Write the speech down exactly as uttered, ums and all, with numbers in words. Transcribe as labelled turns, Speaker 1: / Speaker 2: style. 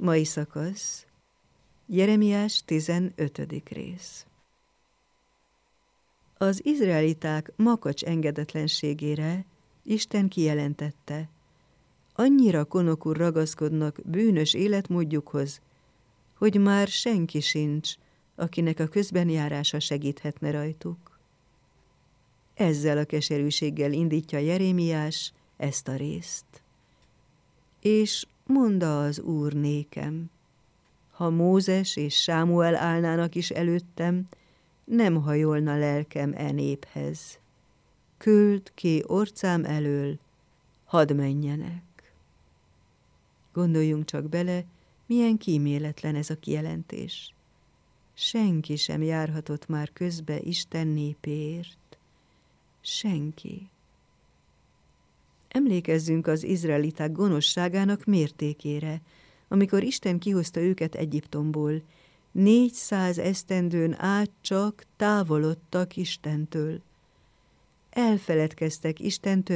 Speaker 1: Mai szakasz, Jeremiás tizenötödik rész. Az izraeliták makacs engedetlenségére Isten kijelentette, annyira konokul ragaszkodnak bűnös életmódjukhoz, hogy már senki sincs, akinek a közbenjárása segíthetne rajtuk. Ezzel a keserűséggel indítja Jeremiás ezt a részt. És mondta az Úr nékem, ha Mózes és Sámuel állnának is előttem, nem hajolna lelkem e néphez. Küld ki orcám elől, hadd menjenek. Gondoljunk csak bele, milyen kíméletlen ez a kijelentés. Senki sem járhatott már közbe Isten népéért. Senki. Emlékezzünk az izraeliták gonoszságának mértékére, amikor Isten kihozta őket Egyiptomból. Négyszáz esztendőn át csak távolodtak Istentől. Elfeledkeztek Isten